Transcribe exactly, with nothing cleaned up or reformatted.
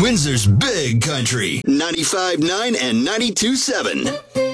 Windsor's Big Country, ninety-five point nine and ninety-two point seven.